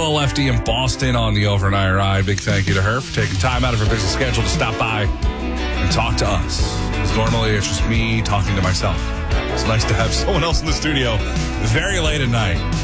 Kayla Lefty in Boston on the overnight ride. Big thank you to her for taking time out of her busy schedule to stop by and talk to us. Because normally it's just me talking to myself. It's nice to have someone else in the studio very late at night